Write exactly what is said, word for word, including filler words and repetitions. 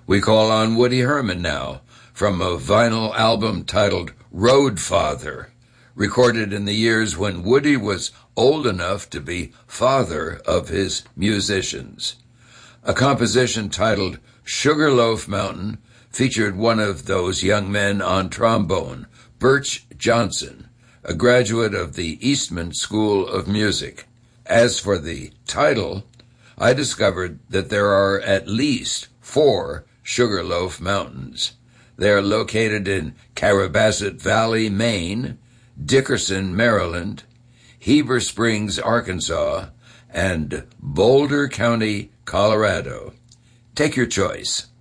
We call on Woody Herman now from a vinyl album titled Road Father, recorded in the years when Woody was old enough to be father of his musicians. A composition titled Sugarloaf Mountain featured one of those young men on trombone, Birch Johnson, a graduate of the Eastman School of Music. As for the title, I discovered that there are at least four Sugarloaf Mountains. They are located in Carrabassett Valley, Maine, Dickerson, Maryland, Heber Springs, Arkansas, and Boulder County, Colorado. Take your choice.